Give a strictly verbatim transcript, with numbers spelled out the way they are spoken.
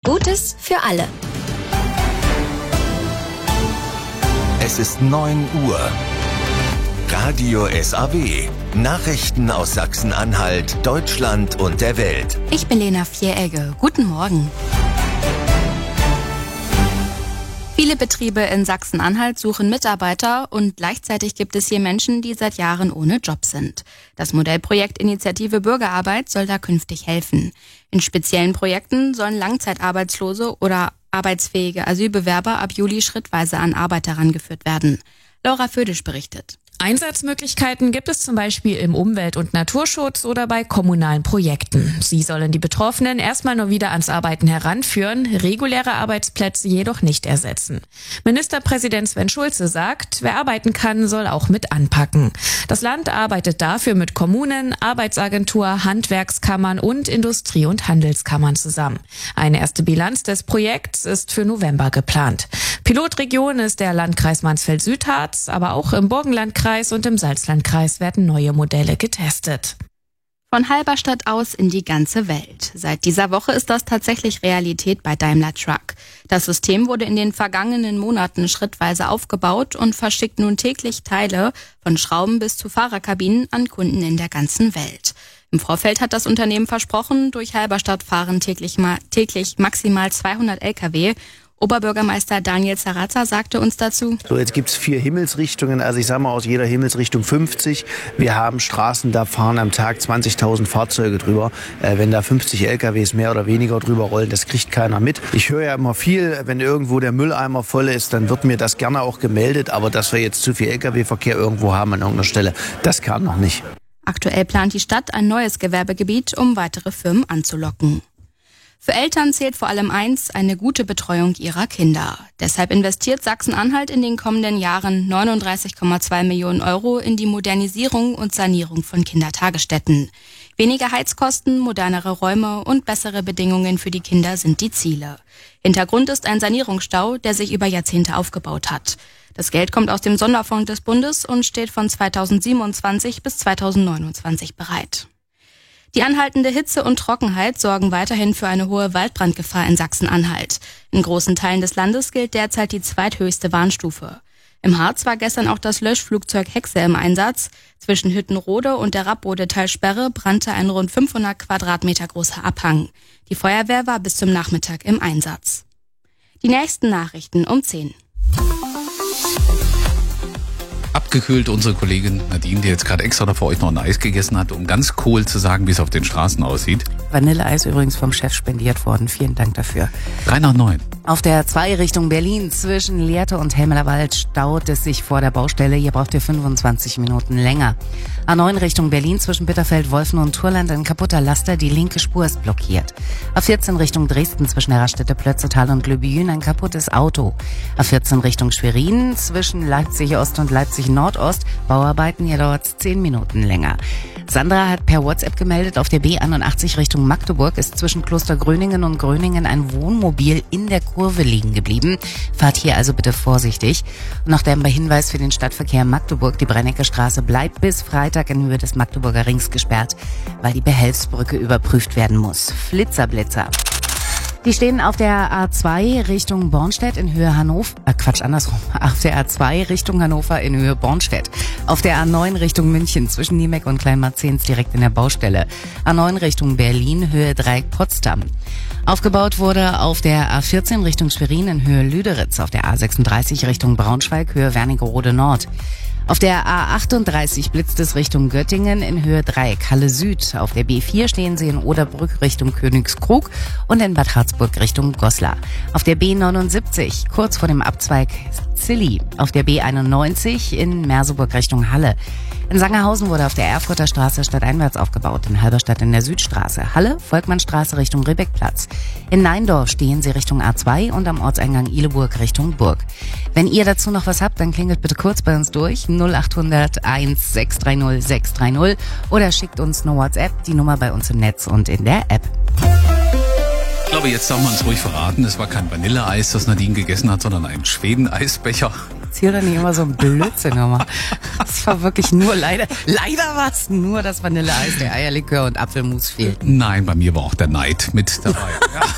Gutes für alle. Es ist neun Uhr. Radio S A W. Nachrichten aus Sachsen-Anhalt, Deutschland und der Welt. Ich bin Lena Vieregge. Guten Morgen. Viele Betriebe in Sachsen-Anhalt suchen Mitarbeiter und gleichzeitig gibt es hier Menschen, die seit Jahren ohne Job sind. Das Modellprojekt Initiative Bürgerarbeit soll da künftig helfen. In speziellen Projekten sollen Langzeitarbeitslose oder arbeitsfähige Asylbewerber ab Juli schrittweise an Arbeit herangeführt werden. Laura Födisch berichtet. Einsatzmöglichkeiten gibt es zum Beispiel im Umwelt- und Naturschutz oder bei kommunalen Projekten. Sie sollen die Betroffenen erstmal nur wieder ans Arbeiten heranführen, reguläre Arbeitsplätze jedoch nicht ersetzen. Ministerpräsident Sven Schulze sagt, wer arbeiten kann, soll auch mit anpacken. Das Land arbeitet dafür mit Kommunen, Arbeitsagentur, Handwerkskammern und Industrie- und Handelskammern zusammen. Eine erste Bilanz des Projekts ist für November geplant. Pilotregion ist der Landkreis Mansfeld-Südharz, aber auch im Burgenlandkreis und im Salzlandkreis werden neue Modelle getestet. Von Halberstadt aus in die ganze Welt. Seit dieser Woche ist das tatsächlich Realität bei Daimler Truck. Das System wurde in den vergangenen Monaten schrittweise aufgebaut und verschickt nun täglich Teile von Schrauben bis zu Fahrerkabinen an Kunden in der ganzen Welt. Im Vorfeld hat das Unternehmen versprochen, durch Halberstadt fahren täglich, ma- täglich maximal zweihundert L K W. Oberbürgermeister Daniel Zaraza sagte uns dazu: So, jetzt gibt's vier Himmelsrichtungen, also ich sage mal aus jeder Himmelsrichtung fünfzig. Wir haben Straßen, da fahren am Tag zwanzigtausend Fahrzeuge drüber. Äh, wenn da fünfzig L K Ws mehr oder weniger drüber rollen, das kriegt keiner mit. Ich höre ja immer viel, wenn irgendwo der Mülleimer voll ist, dann wird mir das gerne auch gemeldet. Aber dass wir jetzt zu viel L K W-Verkehr irgendwo haben an irgendeiner Stelle, das kann noch nicht. Aktuell plant die Stadt ein neues Gewerbegebiet, um weitere Firmen anzulocken. Für Eltern zählt vor allem eins, eine gute Betreuung ihrer Kinder. Deshalb investiert Sachsen-Anhalt in den kommenden Jahren neununddreißig Komma zwei Millionen Euro in die Modernisierung und Sanierung von Kindertagesstätten. Weniger Heizkosten, modernere Räume und bessere Bedingungen für die Kinder sind die Ziele. Hintergrund ist ein Sanierungsstau, der sich über Jahrzehnte aufgebaut hat. Das Geld kommt aus dem Sonderfonds des Bundes und steht von zweitausendsiebenundzwanzig bis zweitausendneunundzwanzig bereit. Die anhaltende Hitze und Trockenheit sorgen weiterhin für eine hohe Waldbrandgefahr in Sachsen-Anhalt. In großen Teilen des Landes gilt derzeit die zweithöchste Warnstufe. Im Harz war gestern auch das Löschflugzeug Hexe im Einsatz. Zwischen Hüttenrode und der Rappbode-Talsperre brannte ein rund fünfhundert Quadratmeter großer Abhang. Die Feuerwehr war bis zum Nachmittag im Einsatz. Die nächsten Nachrichten um zehn. Abgekühlt unsere Kollegin Nadine, die jetzt gerade extra da für euch noch ein Eis gegessen hat, um ganz cool zu sagen, wie es auf den Straßen aussieht. Vanilleeis übrigens vom Chef spendiert worden. Vielen Dank dafür. Drei nach neun. Auf der zwei Richtung Berlin zwischen Lehrte und Helmelerwald staut es sich vor der Baustelle. Hier braucht ihr fünfundzwanzig Minuten länger. A neun Richtung Berlin zwischen Bitterfeld, Wolfen und Turland ein kaputter Laster. Die linke Spur ist blockiert. A vierzehn Richtung Dresden zwischen der Raststätte Plötzetal und Glöbüen ein kaputtes Auto. A vierzehn Richtung Schwerin zwischen Leipzig Ost und Leipzig Nordost. Bauarbeiten, hier dauert es zehn Minuten länger. Sandra hat per WhatsApp gemeldet, auf der B einundachtzig Richtung Magdeburg ist zwischen Kloster Gröningen und Gröningen ein Wohnmobil in der Kurve liegen geblieben. Fahrt hier also bitte vorsichtig. Und noch der Hinweis für den Stadtverkehr Magdeburg. Die Brennecke Straße bleibt bis Freitag in Höhe des Magdeburger Rings gesperrt, weil die Behelfsbrücke überprüft werden muss. Flitzerblitzer. Die stehen auf der A zwei Richtung Bornstedt in Höhe Hannover, äh Quatsch, andersrum, auf der A zwei Richtung Hannover in Höhe Bornstedt. Auf der A neun Richtung München zwischen Niemeck und Kleinmarzens direkt in der Baustelle. A neun Richtung Berlin, Höhe Dreieck Potsdam. Aufgebaut wurde auf der A vierzehn Richtung Schwerin in Höhe Lüderitz, auf der A sechsunddreißig Richtung Braunschweig, Höhe Wernigerode Nord. Auf der A achtunddreißig blitzt es Richtung Göttingen in Höhe Dreieck Halle Süd. Auf der B vier stehen sie in Oderbrück Richtung Königskrug und in Bad Harzburg Richtung Goslar. Auf der B neunundsiebzig kurz vor dem Abzweig Zilli. Auf der B einundneunzig in Merseburg Richtung Halle. In Sangerhausen wurde auf der Erfurter Straße stadteinwärts aufgebaut, in Halberstadt in der Südstraße. Halle, Volkmannstraße Richtung Ribbeckplatz. In Neindorf stehen sie Richtung A zwei und am Ortseingang Ihleburg Richtung Burg. Wenn ihr dazu noch was habt, dann klingelt bitte kurz bei uns durch null achthundert eins sechs drei null sechs drei null oder schickt uns eine WhatsApp, die Nummer bei uns im Netz und in der App. Ich glaube, jetzt darf man es ruhig verraten. Es war kein Vanilleeis, das Nadine gegessen hat, sondern ein Schweden-Eisbecher. Erzähl doch nicht immer so ein Blödsinn nochmal. Das war wirklich nur leider, leider war es nur das Vanilleeis, der Eierlikör und Apfelmus fehlten. Nein, bei mir war auch der Neid mit dabei. Ja.